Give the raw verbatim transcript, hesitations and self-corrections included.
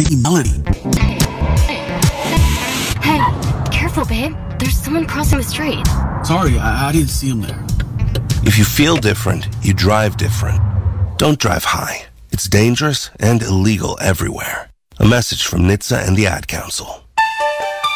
thinking Melody. Hey, careful, babe. There's someone crossing the street. Sorry, I, I didn't see him there. If you feel different, you drive different. Don't drive high. It's dangerous and illegal everywhere. A message from N H T S A and the Ad Council.